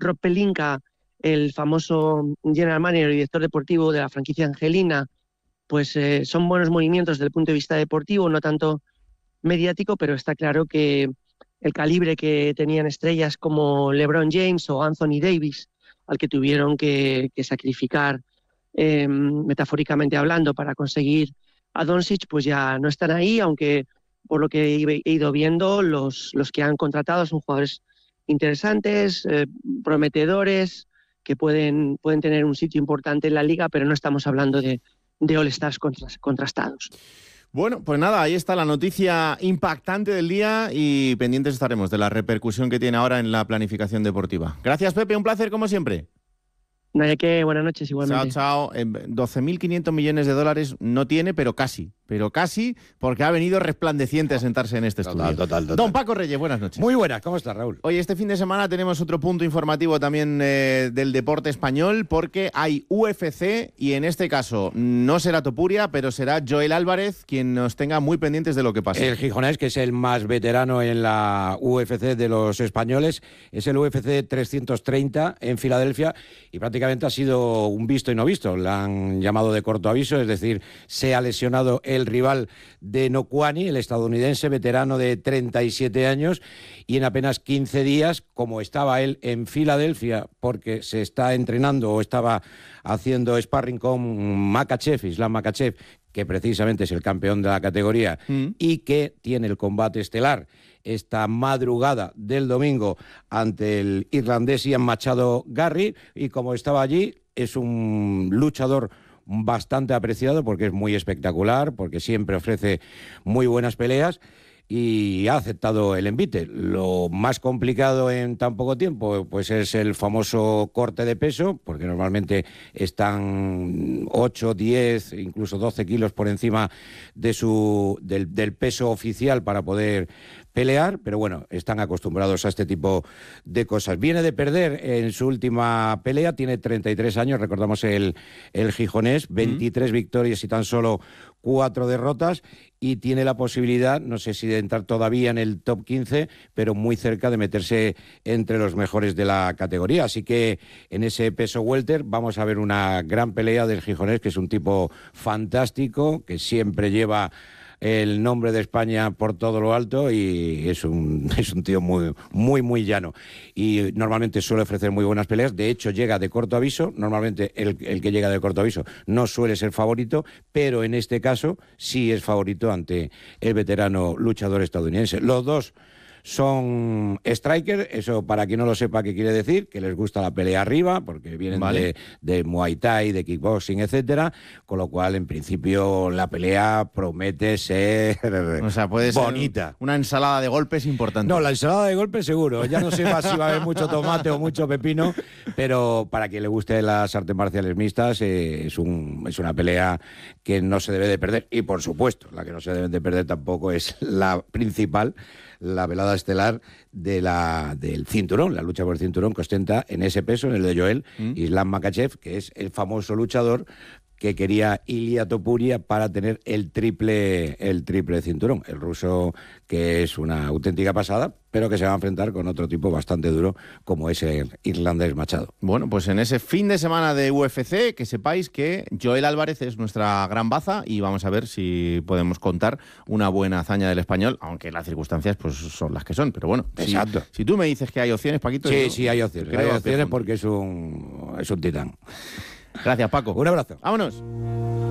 Rob Pelinka, el famoso general manager y director deportivo de la franquicia Angelina, pues son buenos movimientos desde el punto de vista deportivo, no tanto mediático, pero está claro que el calibre que tenían estrellas como LeBron James o Anthony Davis, al que tuvieron que sacrificar metafóricamente hablando para conseguir a Doncic, pues ya no están ahí, aunque por lo que he ido viendo, los que han contratado son jugadores interesantes, prometedores, que pueden tener un sitio importante en la liga, pero no estamos hablando de All-Stars contrastados. Bueno, pues nada, ahí está la noticia impactante del día y pendientes estaremos de la repercusión que tiene ahora en la planificación deportiva. Gracias, Pepe, un placer como siempre. No hay de qué, buenas noches igualmente. Chao, chao. 12.500 millones de dólares no tiene, pero casi, porque ha venido resplandeciente a sentarse en este estudio. Total. Don Paco Reyes, buenas noches. Muy buenas, ¿cómo estás, Raúl? Hoy, este fin de semana, tenemos otro punto informativo también del deporte español, porque hay UFC y en este caso no será Topuria, pero será Joel Álvarez quien nos tenga muy pendientes de lo que pasa. El gijonés, que es el más veterano en la UFC de los españoles, es el UFC 330 en Filadelfia y prácticamente ha sido un visto y no visto. La han llamado de corto aviso, es decir, se ha lesionado el rival de Njokuani, el estadounidense veterano de 37 años, y en apenas 15 días, como estaba él en Filadelfia, porque se está entrenando o estaba haciendo sparring con Makhachev, Islam Makhachev, que precisamente es el campeón de la categoría y que tiene el combate estelar esta madrugada del domingo ante el irlandés Ian Machado Garry, y como estaba allí, es un luchador bastante apreciado porque es muy espectacular, porque siempre ofrece muy buenas peleas y ha aceptado el envite. Lo más complicado en tan poco tiempo pues es el famoso corte de peso, porque normalmente están 8, 10, incluso 12 kilos por encima de del peso oficial para poder pelear, pero bueno, están acostumbrados a este tipo de cosas. Viene de perder en su última pelea, tiene 33 años, recordamos el gijonés, 23 victorias y tan solo 4 derrotas, y tiene la posibilidad, no sé si de entrar todavía en el top 15, pero muy cerca de meterse entre los mejores de la categoría. Así que en ese peso welter vamos a ver una gran pelea del gijonés, que es un tipo fantástico, que siempre lleva el nombre de España por todo lo alto y es un tío muy llano. Y normalmente suele ofrecer muy buenas peleas. De hecho, llega de corto aviso. Normalmente el que llega de corto aviso no suele ser favorito, pero en este caso sí es favorito ante el veterano luchador estadounidense. Los dos son striker, eso para quien no lo sepa qué quiere decir, que les gusta la pelea arriba, porque vienen de Muay Thai, de kickboxing, etcétera, con lo cual en principio la pelea promete ser puede bonita. Ser una ensalada de golpes importante. No, la ensalada de golpes seguro, ya no sé más si va a haber mucho tomate o mucho pepino, pero para quien le guste las artes marciales mixtas es una pelea que no se debe de perder, y por supuesto la que no se debe de perder tampoco es la principal, la velada estelar del cinturón, la lucha por el cinturón que ostenta en ese peso, en el de Joel, Islam Makhachev, que es el famoso luchador que quería Ilia Topuria para tener el triple cinturón. El ruso, que es una auténtica pasada, pero que se va a enfrentar con otro tipo bastante duro, como es el irlandés Machado. Bueno, pues en ese fin de semana de UFC, que sepáis que Joel Álvarez es nuestra gran baza y vamos a ver si podemos contar una buena hazaña del español, aunque las circunstancias pues son las que son. Pero bueno, exacto. Si tú me dices que hay opciones, Paquito... Sí, hay opciones. Hay opciones porque es un titán. Gracias, Paco. Un abrazo. Vámonos.